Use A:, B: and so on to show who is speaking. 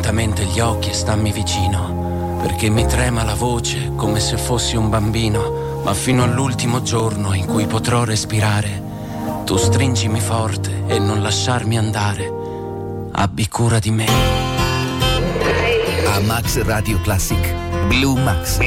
A: lentamente gli occhi e stammi vicino, perché mi trema la voce come se fossi un bambino, ma fino all'ultimo giorno in cui potrò respirare, tu stringimi forte e non lasciarmi andare, abbi cura di me.
B: A Max Radio Classic, Blue Max.